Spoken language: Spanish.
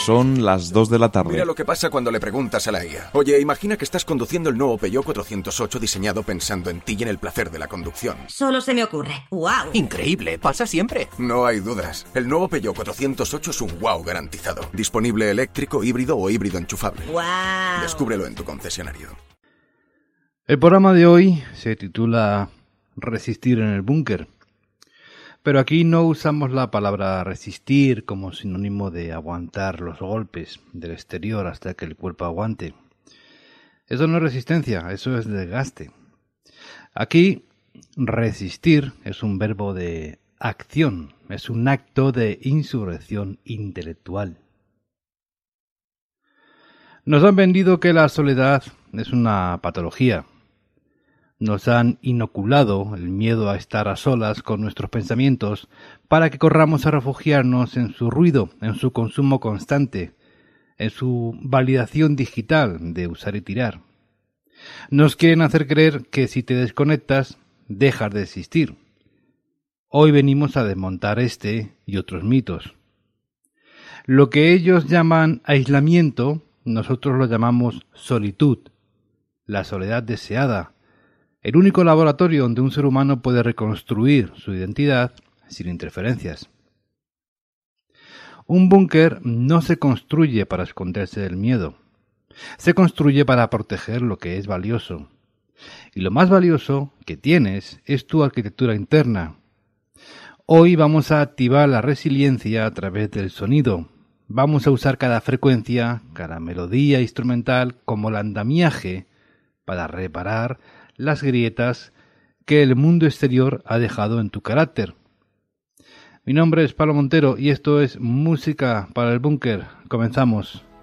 Son las 2 de la tarde. Mira lo que pasa cuando le preguntas a la IA. Oye, imagina que estás conduciendo el nuevo Peugeot 408 diseñado pensando en ti y en el placer de la conducción. Solo se me ocurre. ¡Wow! Increíble, pasa siempre. No hay dudas. El nuevo Peugeot 408 es un wow garantizado. Disponible eléctrico, híbrido o híbrido enchufable. ¡Wow! Descúbrelo en tu concesionario. El programa de hoy se titula Resistir en el búnker. Pero aquí no usamos la palabra resistir como sinónimo de aguantar los golpes del exterior hasta que el cuerpo aguante. Eso no es resistencia, eso es desgaste. Aquí, resistir es un verbo de acción, es un acto de insurrección intelectual. Nos han vendido que la soledad es una patología. Nos han inoculado el miedo a estar a solas con nuestros pensamientos para que corramos a refugiarnos en su ruido, en su consumo constante, en su validación digital de usar y tirar. Nos quieren hacer creer que si te desconectas, dejas de existir. Hoy venimos a desmontar este y otros mitos. Lo que ellos llaman aislamiento, nosotros lo llamamos solitud, la soledad deseada, el único laboratorio donde un ser humano puede reconstruir su identidad sin interferencias. Un búnker no se construye para esconderse del miedo. Se construye para proteger lo que es valioso. Y lo más valioso que tienes es tu arquitectura interna. Hoy vamos a activar la resiliencia a través del sonido. Vamos a usar cada frecuencia, cada melodía instrumental como el andamiaje para reparar las grietas que el mundo exterior ha dejado en tu carácter. Mi nombre es Pablo Montero y esto es Música para el Búnker. Comenzamos.